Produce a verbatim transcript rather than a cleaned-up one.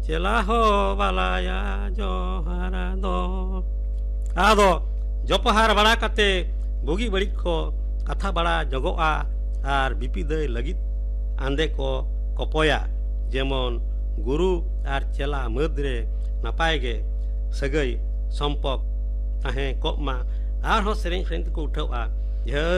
ᱪᱮᱞᱟ ᱦᱚ ᱵᱟᱞᱟᱭᱟ ᱡᱚᱦᱟᱨ ᱫᱚ ᱟᱫᱚ ᱡᱚᱯᱚᱦᱟᱨ ᱵᱟᱲᱟ ᱠᱟᱛᱮ ᱵᱩᱜᱤ ᱵᱟᱹᱲᱤᱡ ᱠᱚ ᱠᱟᱛᱷᱟ ᱵᱟᱲᱟ ᱡᱚᱜᱚᱜᱼᱟ ᱟᱨ ᱵᱤᱯᱤᱫᱟᱹᱭ ᱞᱟᱹᱜᱤᱫ ᱟᱸᱫᱮ ᱠᱚ ᱠᱚᱯᱚᱭᱟ ᱡᱮᱢᱚᱱ ᱜᱩᱨᱩ ᱟᱨ ᱪᱮᱞᱟ ᱢᱟᱹᱫᱽ ᱨᱮ ᱱᱟᱯᱟᱭ ᱜᱮ ᱥᱟᱹᱜᱟᱹᱭ ᱥᱚᱢᱯᱚᱠ ᱛᱟᱦᱮᱸ ᱠᱚᱜ ᱢᱟ ᱟᱨᱦᱚᱸ ᱥᱮᱨᱮᱧ ᱥᱮᱨᱮᱧ ᱛᱮᱠᱚ ᱩᱴᱷᱟᱹᱣᱼᱟ